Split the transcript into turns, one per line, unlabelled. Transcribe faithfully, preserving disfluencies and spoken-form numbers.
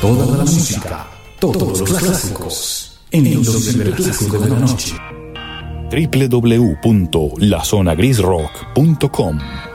Toda la música, todos los clásicos, en el clásico de la noche.
doble u doble u doble u punto la zona gris rock punto com